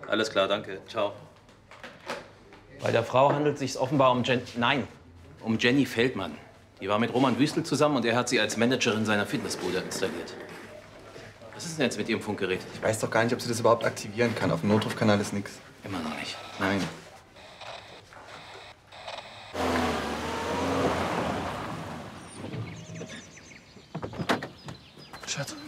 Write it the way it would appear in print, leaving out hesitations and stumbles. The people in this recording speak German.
Alles klar, danke. Ciao. Bei der Frau handelt es sich offenbar um um Jenny Feldmann. Die war mit Roman Wüstel zusammen und er hat sie als Managerin seiner Fitnessbude installiert. Was ist denn jetzt mit Ihrem Funkgerät? Ich weiß doch gar nicht, ob sie das überhaupt aktivieren kann. Auf dem Notrufkanal ist nichts. Immer noch nicht. Nein. Schatz.